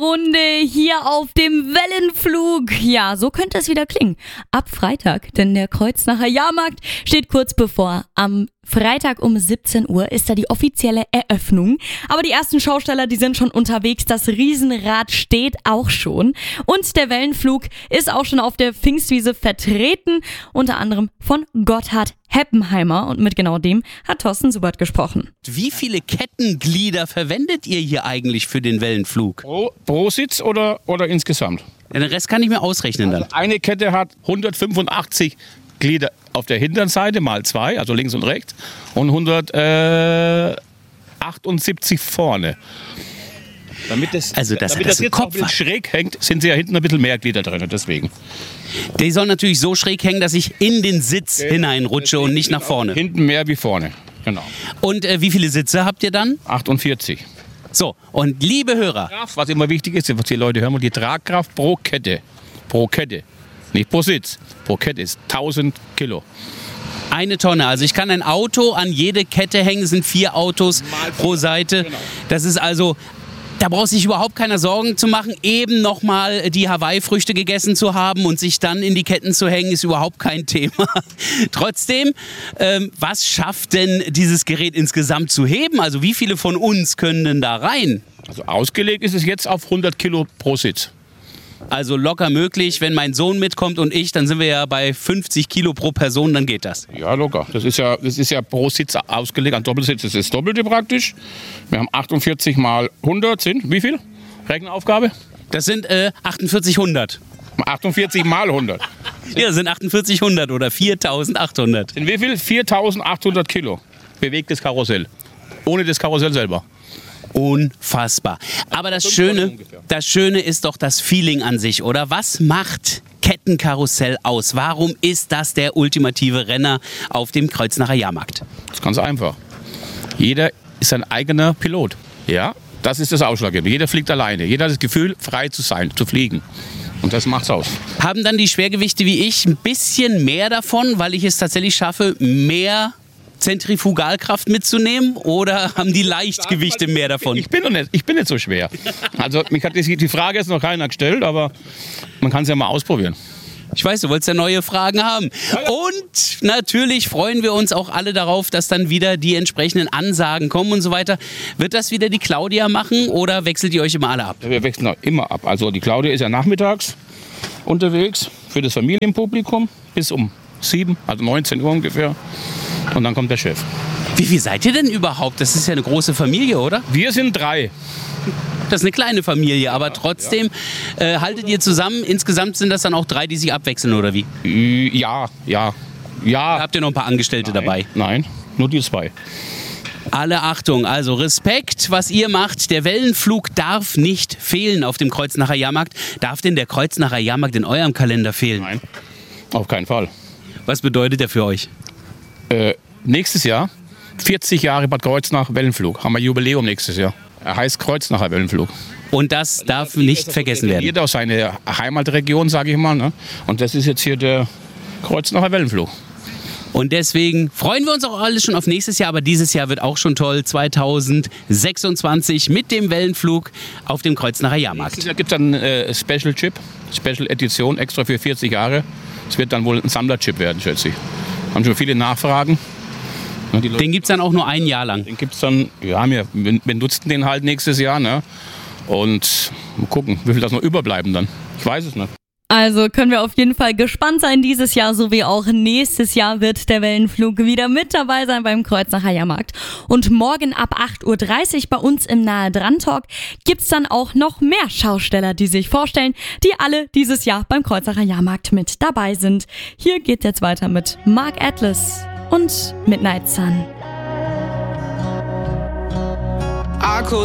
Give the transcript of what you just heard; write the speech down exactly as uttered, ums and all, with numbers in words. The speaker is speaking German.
Runde hier auf dem Wellenflug. Ja, so könnte es wieder klingen. Ab Freitag, denn der Kreuznacher Jahrmarkt steht kurz bevor. Am Freitag um siebzehn Uhr ist da die offizielle Eröffnung. Aber die ersten Schausteller, die sind schon unterwegs. Das Riesenrad steht auch schon. Und der Wellenflug ist auch schon auf der Pfingstwiese vertreten. Unter anderem von Gotthard Heppenheimer. Und mit genau dem hat Thorsten Subert gesprochen. Wie viele Kettenglieder verwendet ihr hier eigentlich für den Wellenflug? Pro, pro Sitz oder, oder insgesamt? Den Rest kann ich mir ausrechnen dann. Also eine Kette hat hundertfünfundachtzig Glieder auf der hinteren Seite mal zwei, also links und rechts, und hundertachtundsiebzig vorne. Damit das, also das, damit das das jetzt auch ein bisschen schräg hängt, sind sie ja hinten ein bisschen mehr Glieder drin, deswegen. Die soll natürlich so schräg hängen, dass ich in den Sitz okay. hineinrutsche und nicht nach vorne. Hinten mehr wie vorne, genau. Und äh, wie viele Sitze habt ihr dann? achtundvierzig. So, und liebe Hörer. Was immer wichtig ist, was die Leute hören, die Tragkraft pro Kette, pro Kette. Nicht pro Sitz, pro Kette ist tausend Kilo. Eine Tonne, also ich kann ein Auto an jede Kette hängen, das sind vier Autos pro Seite. Genau. Das ist also, da braucht sich überhaupt keiner Sorgen zu machen, eben nochmal die Hawaii-Früchte gegessen zu haben und sich dann in die Ketten zu hängen, ist überhaupt kein Thema. Trotzdem, ähm, was schafft denn dieses Gerät insgesamt zu heben? Also wie viele von uns können denn da rein? Also ausgelegt ist es jetzt auf hundert Kilo pro Sitz. Also locker möglich, wenn mein Sohn mitkommt und ich, dann sind wir ja bei fünfzig Kilo pro Person, dann geht das. Ja, locker. Das ist ja, das ist ja pro Sitz ausgelegt. Ein Doppelsitz ist das Doppelte praktisch. Wir haben achtundvierzig mal hundert sind, wie viel? Rechenaufgabe? Das sind äh, achtundvierzig hundert. achtundvierzig mal hundert. Ja, das sind achtundvierzig hundert oder viertausendachthundert. Sind wie viel? viertausendachthundert Kilo bewegtes Karussell. Ohne das Karussell selber. Unfassbar. Aber das Schöne, das Schöne ist doch das Feeling an sich, oder? Was macht Kettenkarussell aus? Warum ist das der ultimative Renner auf dem Kreuznacher Jahrmarkt? Das ist ganz einfach. Jeder ist sein eigener Pilot. Ja, das ist das Ausschlaggebende. Jeder fliegt alleine. Jeder hat das Gefühl, frei zu sein, zu fliegen. Und das macht's aus. Haben dann die Schwergewichte wie ich ein bisschen mehr davon, weil ich es tatsächlich schaffe, mehr Zentrifugalkraft mitzunehmen, oder haben die Leichtgewichte mehr davon? Ich bin, nicht, ich bin nicht so schwer. Also mich hat die, die Frage jetzt noch keiner gestellt, aber man kann es ja mal ausprobieren. Ich weiß, du wolltest ja neue Fragen haben. Und natürlich freuen wir uns auch alle darauf, dass dann wieder die entsprechenden Ansagen kommen und so weiter. Wird das wieder die Claudia machen oder wechselt ihr euch immer alle ab? Wir wechseln auch immer ab. Also die Claudia ist ja nachmittags unterwegs für das Familienpublikum bis um sieben, also neunzehn Uhr ungefähr. Und dann kommt der Chef. Wie viel seid ihr denn überhaupt? Das ist ja eine große Familie, oder? Wir sind drei. Das ist eine kleine Familie, aber trotzdem äh, haltet ihr zusammen. Insgesamt sind das dann auch drei, die sich abwechseln, oder wie? Ja, ja, ja. Habt ihr noch ein paar Angestellte nein, dabei? Nein, nur die zwei. Alle Achtung, also Respekt, was ihr macht. Der Wellenflug darf nicht fehlen auf dem Kreuznacher Jahrmarkt. Darf denn der Kreuznacher Jahrmarkt in eurem Kalender fehlen? Nein, auf keinen Fall. Was bedeutet der für euch? Äh, nächstes Jahr, vierzig Jahre Bad Kreuznach Wellenflug, haben wir Jubiläum nächstes Jahr. Er heißt Kreuznacher Wellenflug. Und das darf nicht vergessen werden. Jeder aus seiner Heimatregion, sage ich mal. Ne? Und das ist jetzt hier der Kreuznacher Wellenflug. Und deswegen freuen wir uns auch alle schon auf nächstes Jahr, aber dieses Jahr wird auch schon toll, zweitausendsechsundzwanzig mit dem Wellenflug auf dem Kreuznacher Jahrmarkt. Nächstes Jahr gibt es dann äh, Special Chip, Special Edition, extra für vierzig Jahre. Es wird dann wohl ein Sammlerchip werden, schätze ich. Haben schon viele Nachfragen. Den gibt es dann auch nur ein Jahr lang? Den gibt es dann, ja, wir benutzen den halt nächstes Jahr. Ne? Und mal gucken, wie viel das noch überbleiben dann. Ich weiß es nicht. Also können wir auf jeden Fall gespannt sein. Dieses Jahr sowie auch nächstes Jahr wird der Wellenflug wieder mit dabei sein beim Kreuznacher Jahrmarkt. Und morgen ab acht Uhr dreißig bei uns im Nahe Dran Talk gibt's dann auch noch mehr Schausteller, die sich vorstellen, die alle dieses Jahr beim Kreuznacher Jahrmarkt mit dabei sind. Hier geht jetzt weiter mit Mark Atlas und Midnight Sun.